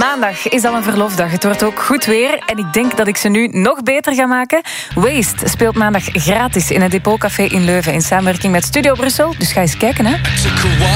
Maandag is al een verlofdag. Het wordt ook goed weer en ik denk dat ik ze nu nog beter ga maken. Waste speelt maandag gratis in het Depotcafé in Leuven in samenwerking met Studio Brussel. Dus ga eens kijken, hè.